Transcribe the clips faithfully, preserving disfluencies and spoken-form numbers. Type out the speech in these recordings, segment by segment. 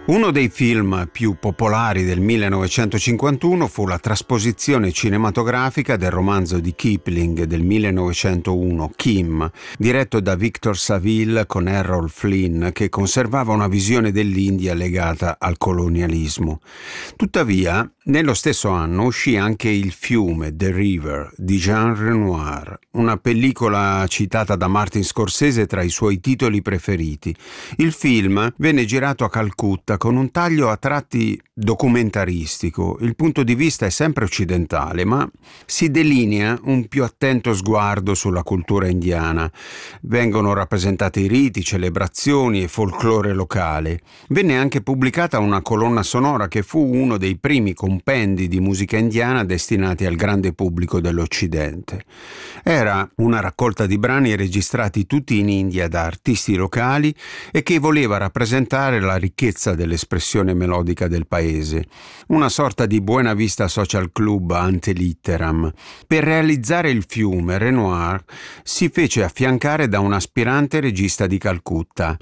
Uno dei film più popolari del millenovecentocinquantuno fu la trasposizione cinematografica del romanzo di Kipling del millenovecentouno, Kim, diretto da Victor Saville con Errol Flynn, che conservava una visione dell'India legata al colonialismo. Tuttavia, nello stesso anno uscì anche Il fiume, The River, di Jean Renoir, una pellicola citata da Martin Scorsese tra i suoi titoli preferiti. Il film venne girato a Calcutta con un taglio a tratti documentaristico. Il punto di vista è sempre occidentale, ma si delinea un più attento sguardo sulla cultura indiana. Vengono rappresentati riti, celebrazioni e folklore locale. Venne anche pubblicata una colonna sonora che fu uno dei primi compendi di musica indiana destinati al grande pubblico dell'Occidente. Era una raccolta di brani registrati tutti in India da artisti locali e che voleva rappresentare la ricchezza dell'espressione melodica del paese, una sorta di Buena Vista Social Club ante litteram. Per realizzare Il fiume, Renoir si fece affiancare da un aspirante regista di Calcutta,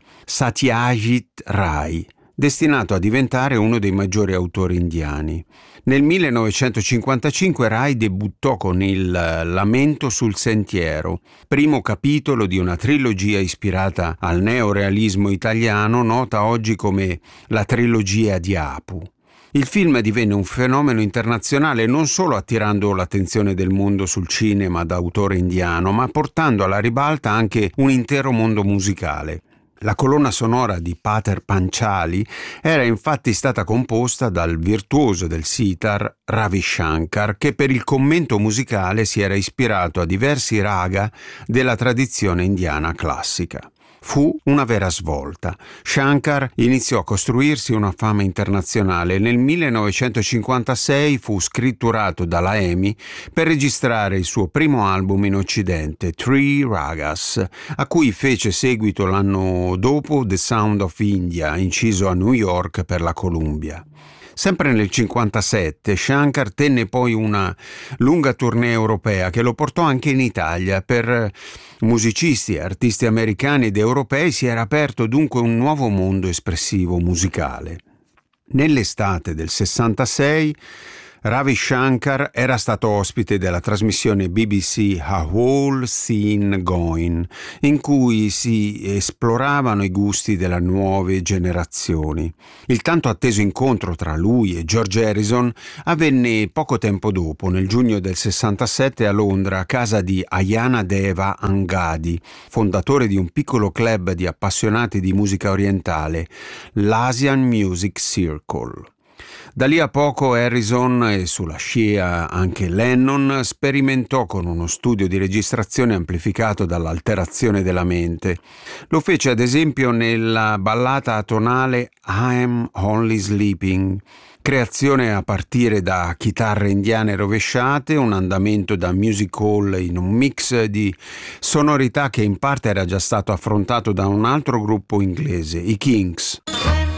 Satyajit Ray, destinato a diventare uno dei maggiori autori indiani. Nel millenovecentocinquantacinque Ray debuttò con il Lamento sul sentiero, primo capitolo di una trilogia ispirata al neorealismo italiano, nota oggi come la trilogia di Apu. Il film divenne un fenomeno internazionale non solo attirando l'attenzione del mondo sul cinema d'autore indiano, ma portando alla ribalta anche un intero mondo musicale. La colonna sonora di Pater Panchali era infatti stata composta dal virtuoso del sitar Ravi Shankar, che per il commento musicale si era ispirato a diversi raga della tradizione indiana classica. Fu una vera svolta. Shankar iniziò a costruirsi una fama internazionale e nel millenovecentocinquantasei fu scritturato dalla EMI per registrare il suo primo album in Occidente, Three Ragas, a cui fece seguito l'anno dopo The Sound of India, inciso a New York per la Columbia. Sempre nel cinquantasette Shankar tenne poi una lunga tournée europea che lo portò anche in Italia. Per musicisti e artisti americani ed europei si era aperto dunque un nuovo mondo espressivo musicale. Nell'estate del sessantasei Ravi Shankar era stato ospite della trasmissione B B C A Whole Scene Going, in cui si esploravano i gusti delle nuove generazioni. Il tanto atteso incontro tra lui e George Harrison avvenne poco tempo dopo, nel giugno del sessantasette a Londra, a casa di Ayana Deva Angadi, fondatore di un piccolo club di appassionati di musica orientale, l'Asian Music Circle. Da lì a poco Harrison e sulla scia anche Lennon sperimentò con uno studio di registrazione amplificato dall'alterazione della mente. Lo fece ad esempio nella ballata atonale I'm Only Sleeping, creazione a partire da chitarre indiane rovesciate, un andamento da music hall in un mix di sonorità che in parte era già stato affrontato da un altro gruppo inglese, i Kinks.